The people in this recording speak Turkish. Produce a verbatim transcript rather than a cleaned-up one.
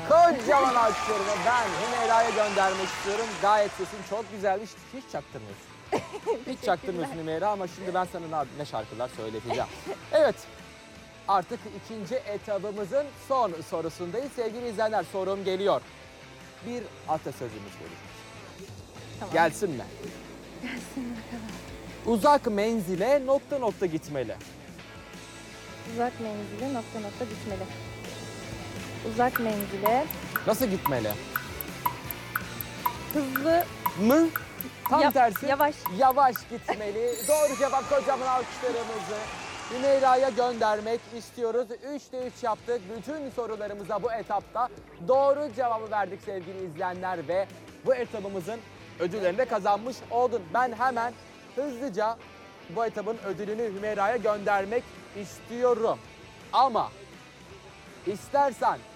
Kocaman alkışlarımı ben Hümeyra'ya göndermek istiyorum. Gayet sesin çok güzelmiş. Hiç çaktırmıyorsun. Hiç çaktırmıyorsun Hümeyra ama şimdi ben sana ne şarkılar söyleteceğim. Evet. Artık ikinci etabımızın son sorusundayız. Sevgili izleyenler, sorum geliyor. Bir atasözümüz gelecek. Tamam. Gelsin mi? Gelsin bakalım. Uzak menzile nokta nokta gitmeli. Uzak menzile nokta nokta gitmeli. Uzak menzile Nasıl gitmeli? hızlı Mı? Tam Yap- tersi. yavaş. Yavaş gitmeli. Doğru cevap, kocaman alkışlarımızı Hümeyra'ya göndermek istiyoruz. Üçte üç yaptık. Bütün sorularımıza bu etapta doğru cevabı verdik sevgili izleyenler ve bu etabımızın ödüllerini de kazanmış oldun. Ben hemen hızlıca bu etabın ödülünü Hümeyra'ya göndermek istiyorum. Ama istersen